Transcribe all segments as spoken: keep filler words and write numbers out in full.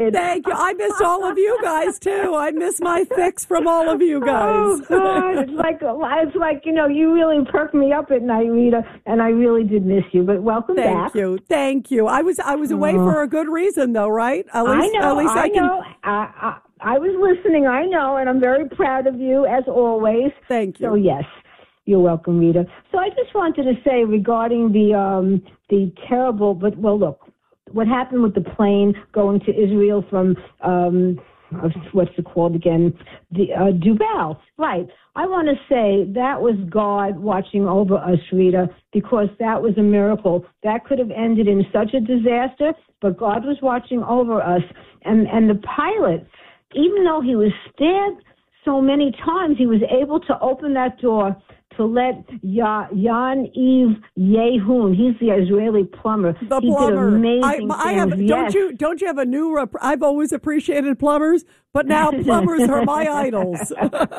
Thank you. I miss all of you guys too. I miss my fix from all of you guys. Oh God, it's like it's like you know you really perk me up at night, Rita, and I really did miss you. But welcome Thank back. Thank you, thank you. I was I was away oh. for a good reason, though, right? At least, I know. At least I, I can... know. I, I, I was listening. I know, and I'm very proud of you as always. Thank you. So yes. You're welcome, Rita. So I just wanted to say regarding the um, the terrible, but well, look, what happened with the plane going to Israel from um, what's it called again, the uh, Dubai, right? I want to say that was God watching over us, Rita, because that was a miracle. That could have ended in such a disaster, but God was watching over us, and and the pilot, even though he was stabbed so many times, he was able to open that door to let ya- Yaniv Yehun, he's the Israeli plumber. The he plumber. Did amazing I, I things. have. Yes. Don't you? Don't you have a new? Rep- I've always appreciated plumbers, but now plumbers are my idols.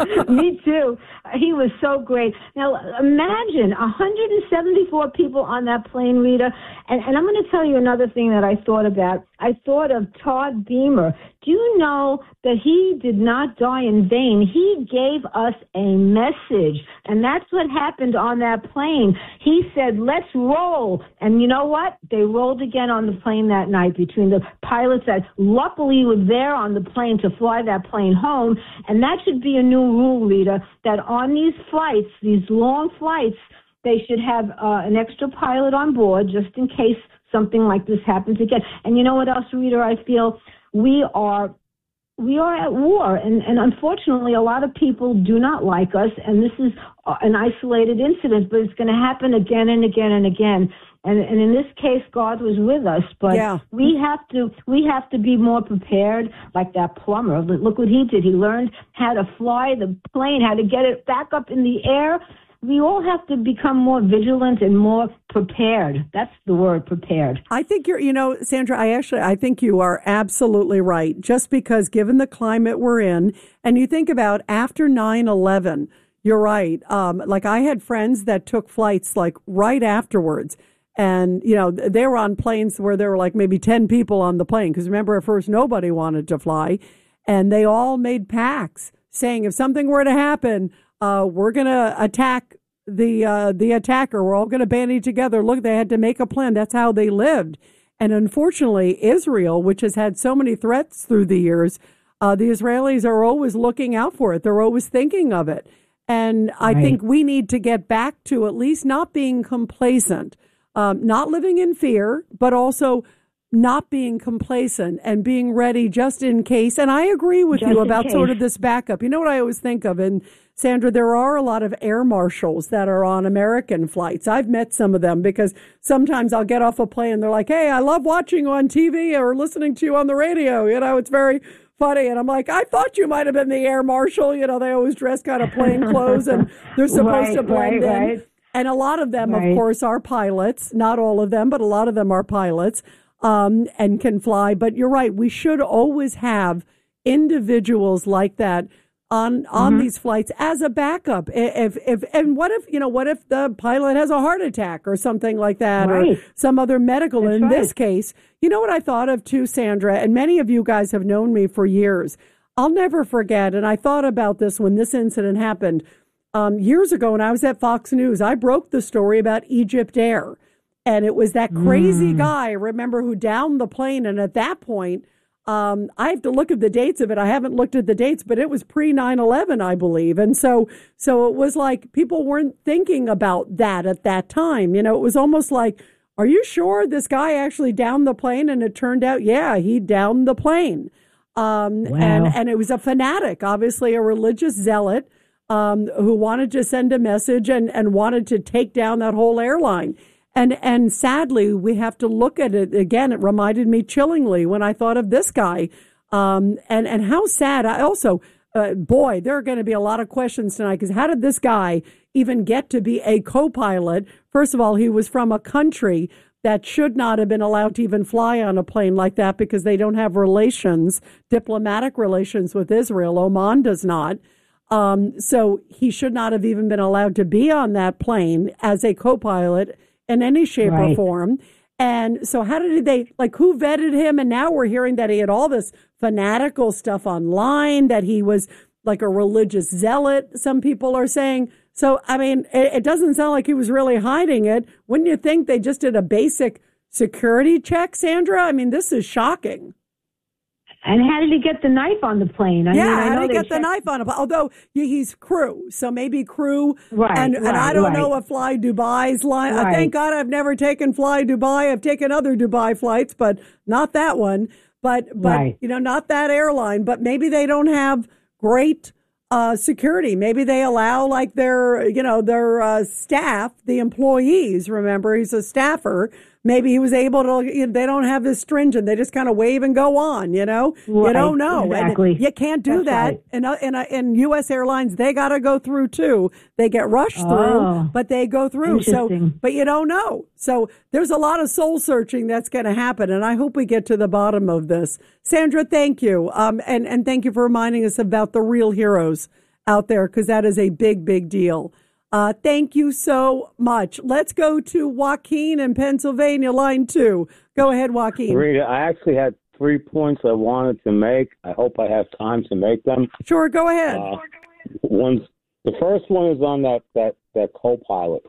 Me too. He was so great. Now imagine one hundred seventy-four people on that plane, Rita. And, and I'm going to tell you another thing that I thought about. I thought of Todd Beamer. Do you know that he did not die in vain? He gave us a message, and that's what happened on that plane. He said, let's roll. And you know what? They rolled again on the plane that night between the pilots that luckily were there on the plane to fly that plane home. And that should be a new rule, Rita, that on these flights, these long flights, they should have uh, an extra pilot on board just in case something like this happens again. And you know what else, Rita, I feel? We are we are at war, and, and unfortunately, a lot of people do not like us, and this is an isolated incident, but it's going to happen again and again and again. And, and in this case, God was with us, but yeah. we have to we have to be more prepared, like that plumber. Look what he did. He learned how to fly the plane, how to get it back up in the air. We all have to become more vigilant and more prepared. That's the word, prepared. I think you're, you know, Sandra, I actually, I think you are absolutely right. Just because given the climate we're in, and you think about after nine eleven, you're right. Um, like I had friends that took flights like right afterwards. And, you know, they were on planes where there were like maybe ten people on the plane. Because remember, at first, nobody wanted to fly. And they all made pacts saying if something were to happen, Uh, we're going to attack the uh, the attacker. We're all going to band together. Look, they had to make a plan. That's how they lived. And unfortunately, Israel, which has had so many threats through the years, uh, the Israelis are always looking out for it. They're always thinking of it. And I right. think we need to get back to at least not being complacent, um, not living in fear, but also not being complacent and being ready just in case. And I agree with just you about case. sort of this backup. You know what I always think of? And Sandra, there are a lot of air marshals that are on American flights. I've met some of them because sometimes I'll get off a plane and they're like, hey, I love watching you on T V or listening to you on the radio. You know, it's very funny. And I'm like, I thought you might have been the air marshal. You know, they always dress kind of plain clothes and they're supposed right, to blend right, in. Right. And a lot of them, right. of course, are pilots. Not all of them, but a lot of them are pilots um, and can fly. But you're right. We should always have individuals like that on on mm-hmm. these flights as a backup. If if and what if you know what if the pilot has a heart attack or something like that, right. or some other medical? That's in right. this case, you know what I thought of too, Sandra, and many of you guys have known me for years. I'll never forget, and I thought about this when this incident happened um, years ago when I was at Fox News. I broke the story about Egypt Air, and it was that crazy mm. guy, remember, who downed the plane, and at that point. Um, I have to look at the dates of it. I haven't looked at the dates, but it was pre nine eleven, I believe. And so, so it was like people weren't thinking about that at that time. You know, it was almost like, are you sure this guy actually downed the plane? And it turned out, yeah, he downed the plane. Um, wow. and, and it was a fanatic, obviously a religious zealot, um, who wanted to send a message and, and wanted to take down that whole airline. And and sadly, we have to look at it again. It reminded me chillingly when I thought of this guy, um, and and how sad. I also, uh, boy, there are going to be a lot of questions tonight because how did this guy even get to be a co-pilot? First of all, he was from a country that should not have been allowed to even fly on a plane like that because they don't have relations, diplomatic relations with Israel. Oman does not. Um, so he should not have even been allowed to be on that plane as a co-pilot in any shape right. or form. And so how did they, like, who vetted him? And now we're hearing that he had all this fanatical stuff online, that he was like a religious zealot, some people are saying. So, I mean, it, it doesn't sound like he was really hiding it. Wouldn't you think they just did a basic security check, Sandra? I mean, this is shocking. And how did he get the knife on the plane? I yeah, mean, I how know did he get checked- the knife on him? Although he's crew, so maybe crew. Right, and, right, and I don't right. know what Fly Dubai's line. Right. Thank God I've never taken Fly Dubai. I've taken other Dubai flights, but not that one. But, but Right. you know, not that airline. But maybe they don't have great uh, security. Maybe they allow like their, you know, their uh, staff, the employees. Remember, he's a staffer. Maybe he was able to, you know, they don't have this stringent. They just kind of wave and go on, you know? Right, You don't know. exactly. And you can't do That's that. right. In, uh, in, uh, in U S airlines, they got to go through too. They get rushed Oh, through, but they go through. So, interesting. but you don't know. So there's a lot of soul searching that's going to happen. And I hope we get to the bottom of this. Sandra, thank you. Um, and, and thank you for reminding us about the real heroes out there, because that is a big, big deal. Uh, thank you so much. Let's go to Joaquin in Pennsylvania, line two. Go ahead, Joaquin. Rita, I actually had three points I wanted to make. I hope I have time to make them. Sure, go ahead. Uh, one's, the first one is on that, that, that co-pilot.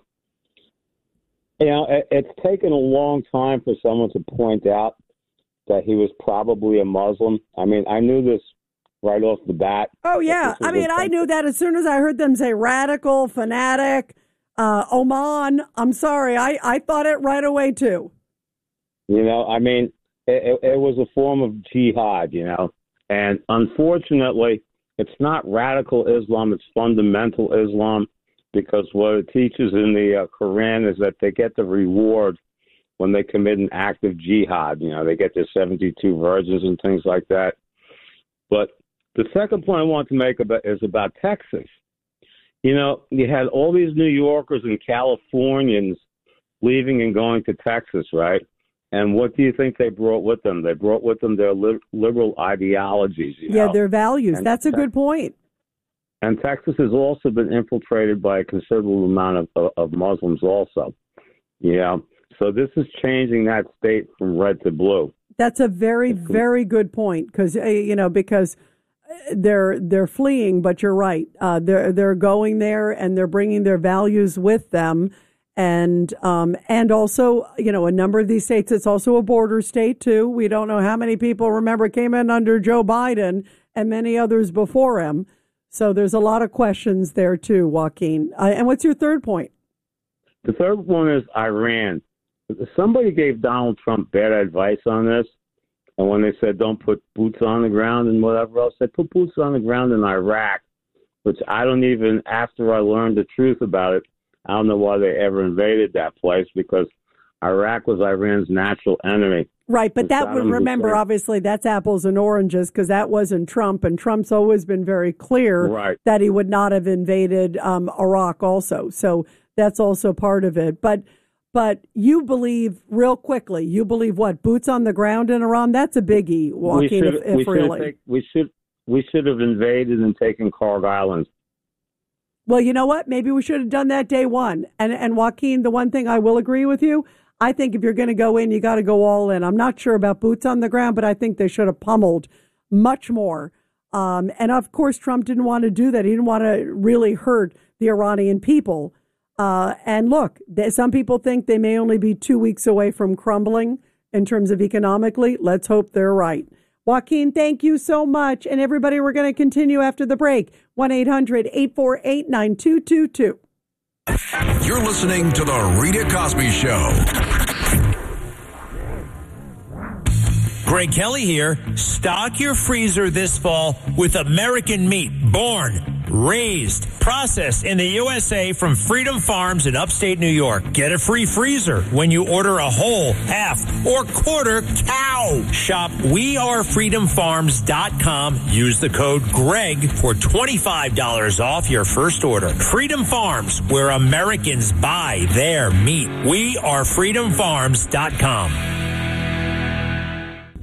You know, it, it's taken a long time for someone to point out that he was probably a Muslim. I mean, I knew this right off the bat. Oh, yeah. I mean, I knew that as soon as I heard them say radical, fanatic, uh, Oman. I'm sorry. I, I thought it right away, too. You know, I mean, it, it, it was a form of jihad, you know. And unfortunately, it's not radical Islam. It's fundamental Islam, because what it teaches in the uh, Quran is that they get the reward when they commit an act of jihad. You know, they get their seventy-two virgins and things like that. But the second point I want to make about is about Texas. You know, you had all these New Yorkers and Californians leaving and going to Texas, right? And what do you think they brought with them? They brought with them their li- liberal ideologies. You Yeah, know? their values. And That's a Tex- good point. And Texas has also been infiltrated by a considerable amount of, of, of Muslims also. You know, so this is changing that state from red to blue. That's a very, very good point, because, uh, you know, because they're they're fleeing, but you're right. Uh, they're they're going there and they're bringing their values with them, and um, and also, you know, a number of these states. It's also a border state too. We don't know how many people, remember, came in under Joe Biden and many others before him. So there's a lot of questions there too, Joaquin. Uh, and what's your third point? The third one is Iran. Somebody gave Donald Trump bad advice on this. And when they said don't put boots on the ground and whatever else, they put boots on the ground in Iraq, which I don't even, after I learned the truth about it, I don't know why they ever invaded that place, because Iraq was Iran's natural enemy. Right, but And that would, Saddam remember, Hussein- obviously, that's apples and oranges, because that wasn't Trump, and Trump's always been very clear Right. that he would not have invaded um, Iraq also. So that's also part of it. But but you believe, real quickly, you believe what? Boots on the ground in Iran? That's a biggie, Joaquin, we should, if, if we should really. Take, we should we should have invaded and taken Karg Island. Well, you know what? Maybe we should have done that day one. And, and Joaquin, the one thing I will agree with you, I think if you're going to go in, you got to go all in. I'm not sure about boots on the ground, but I think they should have pummeled much more. Um, and of course, Trump didn't want to do that. He didn't want to really hurt the Iranian people. Uh, and look, they, some people think they may only be two weeks away from crumbling in terms of economically. Let's hope they're right. Joaquin, thank you so much. And everybody, we're going to continue after the break. one eight hundred eight four eight nine two two two. You're listening to The Rita Cosby Show. Greg Kelly here. Stock your freezer this fall with American meat, born, raised, processed in the U S A from Freedom Farms in upstate New York. Get a free freezer when you order a whole, half, or quarter cow. Shop we are freedom farms dot com. Use the code GREG for twenty-five dollars off your first order. Freedom Farms, where Americans buy their meat. we are freedom farms dot com.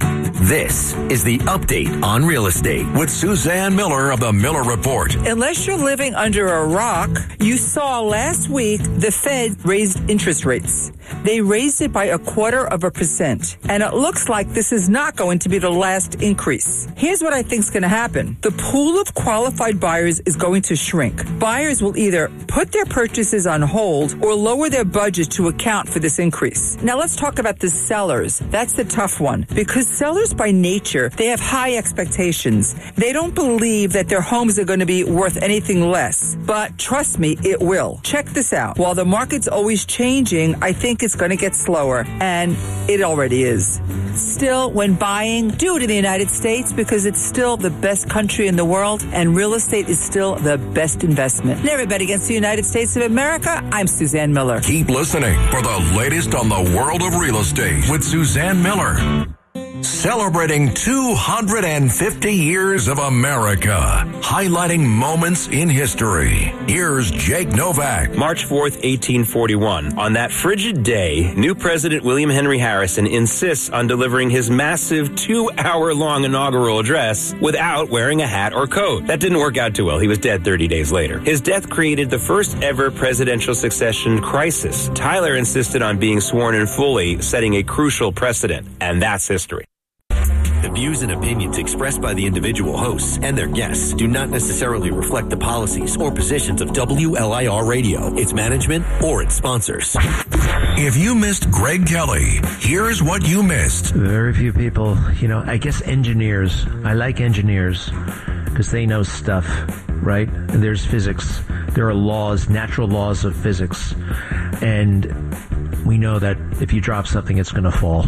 This is the Update on Real Estate with Suzanne Miller of the Miller Report. Unless you're living under a rock, you saw last week the Fed raised interest rates. They raised it by a quarter of a percent. And it looks like this is not going to be the last increase. Here's what I think is going to happen. The pool of qualified buyers is going to shrink. Buyers will either put their purchases on hold or lower their budget to account for this increase. Now let's talk about the sellers. That's the tough one because sellers by nature, they have high expectations. They don't believe that their homes are going to be worth anything less. But trust me, it will. Check this out. While the market's always changing, I think it's going to get slower, and it already is. Still, when buying, do it in the United States because it's still the best country in the world, and real estate is still the best investment. Never bet against the United States of America. I'm Suzanne Miller. Keep listening for the latest on the world of real estate with Suzanne Miller. Celebrating two hundred fifty years of America, highlighting moments in history. Here's Jake Novak. March fourth, eighteen forty-one. On that frigid day, new President William Henry Harrison insists on delivering his massive two-hour-long inaugural address without wearing a hat or coat. That didn't work out too well. He was dead thirty days later. His death created the first ever presidential succession crisis. Tyler insisted on being sworn in fully, setting a crucial precedent. And that's history. The views and opinions expressed by the individual hosts and their guests do not necessarily reflect the policies or positions of W L I R Radio, its management, or its sponsors. If you missed Greg Kelly, here's what you missed. Very few people, you know, I guess engineers. I like engineers because they know stuff, right? There's physics. There are laws, natural laws of physics. And we know that if you drop something, it's going to fall.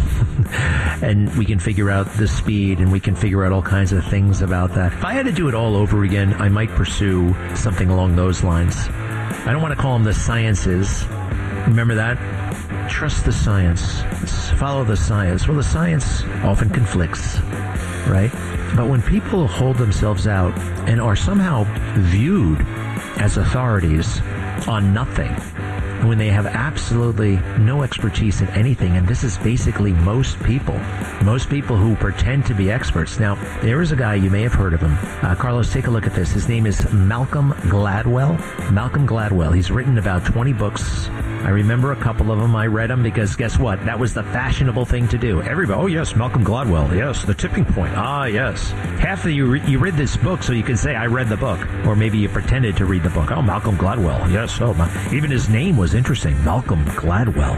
And we can figure out the speed, and we can figure out all kinds of things about that. If I had to do it all over again, I might pursue something along those lines. I don't want to call them the sciences. Remember that? Trust the science. Follow the science. Well, the science often conflicts, right? But when people hold themselves out and are somehow viewed as authorities on nothing, when they have absolutely no expertise in anything, and this is basically most people, most people who pretend to be experts. Now, there is a guy, you may have heard of him. Uh, Carlos, take a look at this. His name is Malcolm Gladwell. Malcolm Gladwell. He's written about twenty books. I remember a couple of them. I read them because guess what? That was the fashionable thing to do. Everybody, oh yes, Malcolm Gladwell. Yes, The Tipping Point. Ah, yes. Half of you, re- you read this book so you can say, I read the book. Or maybe you pretended to read the book. Oh, Malcolm Gladwell. Yes, oh, my. Even his name was interesting. Malcolm Gladwell.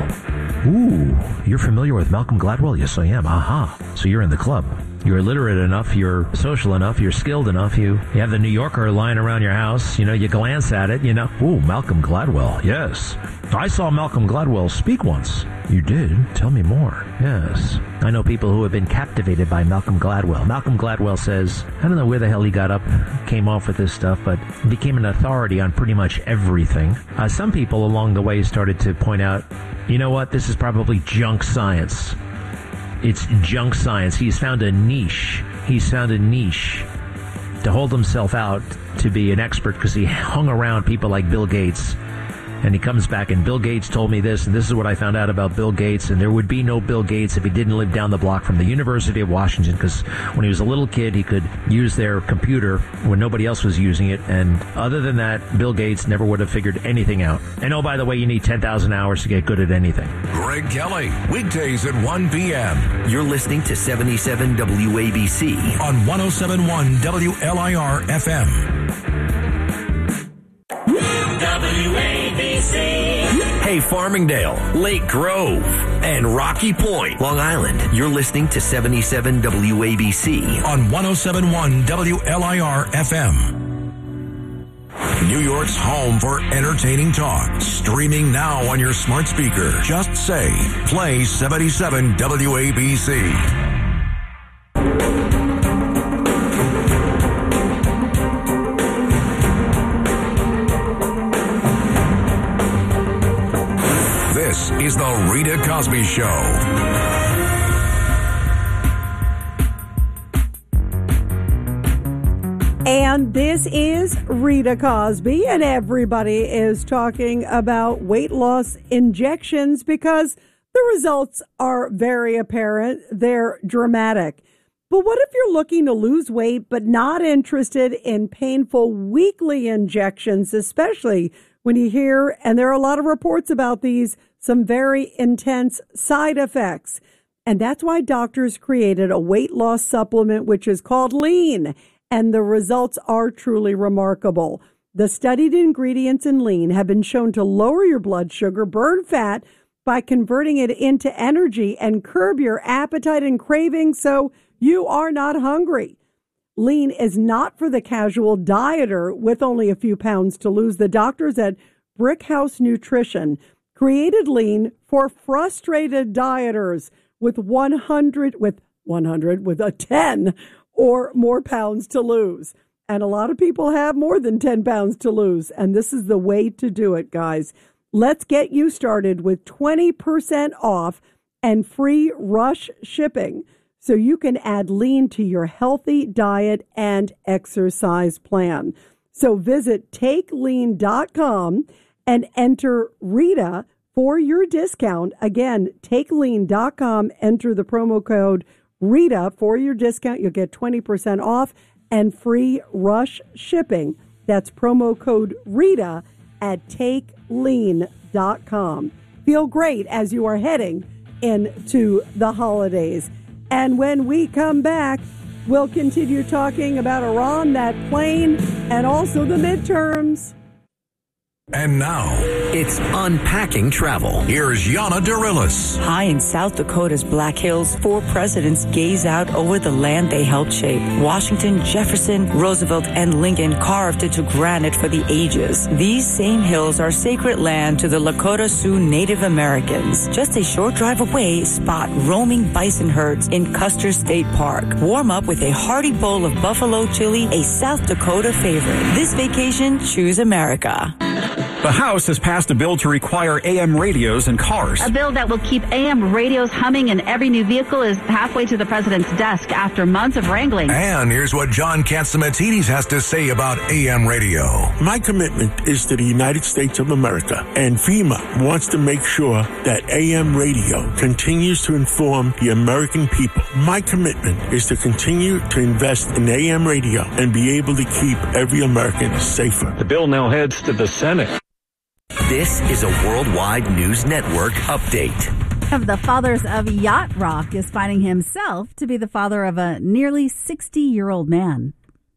Ooh, you're familiar with Malcolm Gladwell? Yes, I am. Aha. So you're in the club. You're literate enough, you're social enough, you're skilled enough, you, you have the New Yorker lying around your house, you know, you glance at it, you know, ooh, Malcolm Gladwell, yes. I saw Malcolm Gladwell speak once. You did? Tell me more. Yes. I know people who have been captivated by Malcolm Gladwell. Malcolm Gladwell says, I don't know where the hell he got up, came off with this stuff, but became an authority on pretty much everything. Uh, some people along the way started to point out, you know what, this is probably junk science. It's junk science. He's found a niche. He's found a niche to hold himself out to be an expert because he hung around people like Bill Gates. And he comes back, and Bill Gates told me this, and this is what I found out about Bill Gates, and there would be no Bill Gates if he didn't live down the block from the University of Washington, because when he was a little kid, he could use their computer when nobody else was using it, and other than that, Bill Gates never would have figured anything out. And oh, by the way, you need ten thousand hours to get good at anything. Greg Kelly, weekdays at one p.m. You're listening to seventy-seven W A B C on one oh seven point one W L I R F M. W A B C. Hey, Farmingdale, Lake Grove, and Rocky Point, Long Island. You're listening to seventy-seven W A B C on one oh seven point one W L I R F M. New York's home for entertaining talk. Streaming now on your smart speaker. Just say, play seventy-seven W A B C. This is the Rita Cosby Show. And this is Rita Cosby, and everybody is talking about weight loss injections because the results are very apparent. They're dramatic. But what if you're looking to lose weight but not interested in painful weekly injections, especially when you hear, and there are a lot of reports about these, some very intense side effects? And that's why doctors created a weight loss supplement, which is called Lean, and the results are truly remarkable. The studied ingredients in Lean have been shown to lower your blood sugar, burn fat by converting it into energy, and curb your appetite and cravings so you are not hungry. Lean is not for the casual dieter with only a few pounds to lose. The doctors at Brick House Nutrition created Lean for frustrated dieters with one hundred, with one hundred, with a ten or more pounds to lose. And a lot of people have more than ten pounds to lose. And this is the way to do it, guys. Let's get you started with twenty percent off and free rush shipping, so you can add Lean to your healthy diet and exercise plan. So visit take lean dot com and enter Rita for your discount. Again, take lean dot com, enter the promo code Rita for your discount. You'll get twenty percent off and free rush shipping. That's promo code Rita at take lean dot com. Feel great as you are heading into the holidays. And when we come back, we'll continue talking about Iran, that plane, and also the midterms. And now, it's Unpacking Travel. Here's Yana Dorillis. High in South Dakota's Black Hills, four presidents gaze out over the land they helped shape. Washington, Jefferson, Roosevelt, and Lincoln carved into granite for the ages. These same hills are sacred land to the Lakota Sioux Native Americans. Just a short drive away, spot roaming bison herds in Custer State Park. Warm up with a hearty bowl of buffalo chili, a South Dakota favorite. This vacation, choose America. The House has passed a bill to require A M radios in cars. A bill that will keep A M radios humming in every new vehicle is halfway to the president's desk after months of wrangling. And here's what John Catsimatidis has to say about A M radio. My commitment is to the United States of America, and FEMA wants to make sure that A M radio continues to inform the American people. My commitment is to continue to invest in A M radio and be able to keep every American safer. The bill now heads to the Senate. This is a Worldwide News Network update. One of the fathers of yacht rock is finding himself to be the father of a nearly sixty-year-old man.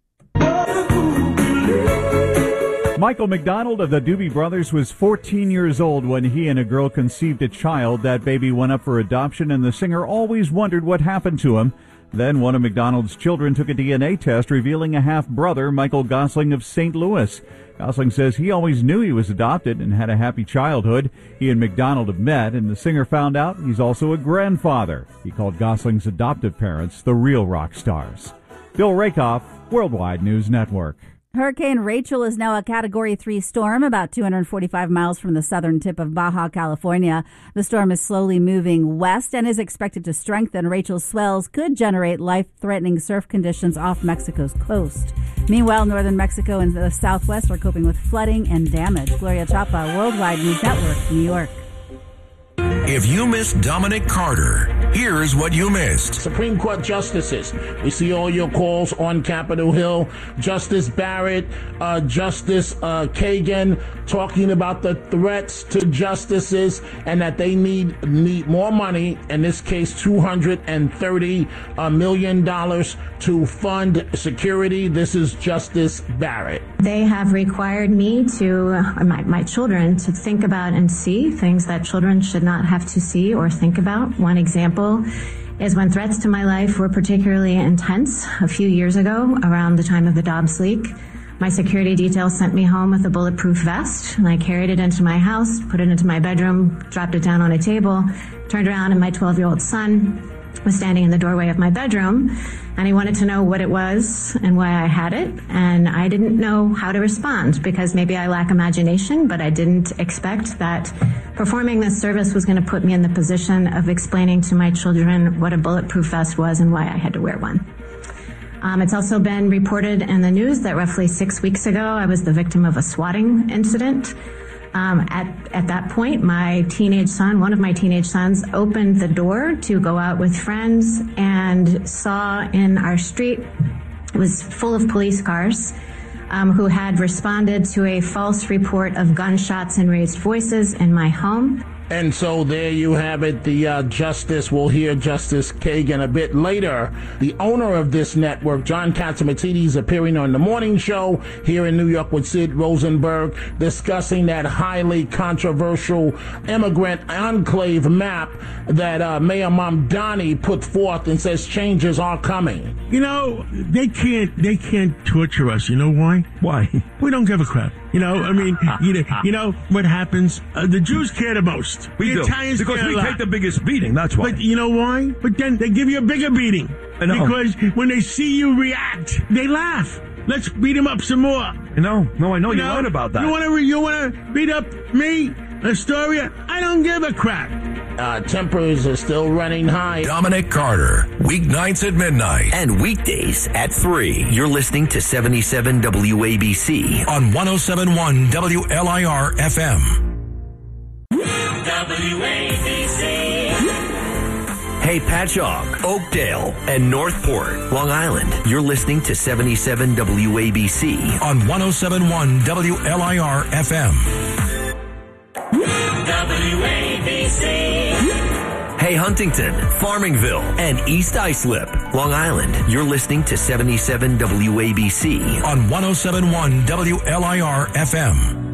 Michael McDonald of the Doobie Brothers was fourteen years old when he and a girl conceived a child. That baby went up for adoption, and the singer always wondered what happened to him. Then one of McDonald's children took a D N A test, revealing a half-brother, Michael Gosling of Saint Louis. Gosling says he always knew he was adopted and had a happy childhood. He and McDonald have met, and the singer found out he's also a grandfather. He called Gosling's adoptive parents the real rock stars. Bill Rakoff, Worldwide News Network. Hurricane Rachel is now a Category three storm about two hundred forty-five miles from the southern tip of Baja California. The storm is slowly moving west and is expected to strengthen. Rachel's swells could generate life-threatening surf conditions off Mexico's coast. Meanwhile, northern Mexico and the southwest are coping with flooding and damage. Gloria Chapa, Worldwide News Network, New York. If you missed Dominic Carter, here's what you missed. Supreme Court justices. We see all your calls on Capitol Hill. Justice Barrett, uh, Justice uh, Kagan talking about the threats to justices and that they need need more money, in this case two hundred thirty million dollars to fund security. This is Justice Barrett. They have required me to, uh, my, my children, to think about and see things that children should not have to see or think about. One example is when threats to my life were particularly intense a few years ago around the time of the Dobbs leak. My security detail sent me home with a bulletproof vest, and I carried it into my house, put it into my bedroom, dropped it down on a table, turned around, and my twelve-year-old son was standing in the doorway of my bedroom, and he wanted to know what it was and why I had it, and I didn't know how to respond because maybe I lack imagination, but I didn't expect that performing this service was going to put me in the position of explaining to my children what a bulletproof vest was and why I had to wear one. Um, it's also been reported in the news that roughly six weeks ago I was the victim of a swatting incident. Um, at, at that point, my teenage son, one of my teenage sons, opened the door to go out with friends and saw in our street, it was full of police cars, um, who had responded to a false report of gunshots and raised voices in my home. And so there you have it. The uh, Justice, we'll hear Justice Kagan a bit later. The owner of this network, John Catsimatidis, appearing on The Morning Show here in New York with Sid Rosenberg, discussing that highly controversial immigrant enclave map that uh, Mayor Mamdani put forth and says changes are coming. You know, they can't they can't torture us. You know why? Why? We don't give a crap. You know, I mean, you know, you know what happens? Uh, the Jews care the most. We the do. Italians because care we a lot. take the biggest beating, that's why. But you know why? But then they give you a bigger beating. I know. Because when they see you react, they laugh. Let's beat them up some more. You know, no, I know you you're know? right about that. You want to you want to beat up me, Astoria? I don't give a crap. Uh, tempers are still running high. Dominic Carter, weeknights at midnight. And weekdays at three. You're listening to seventy-seven W A B C. On one oh seven point one W L I R F M. W A B C. Hey, Patchogue, Oakdale, and Northport, Long Island. You're listening to seventy-seven W A B C. On one oh seven point one W L I R F M. W A B C. Hey, Huntington, Farmingville, and East Islip, Long Island. You're listening to seventy-seven W A B C. On one oh seven point one W L I R F M.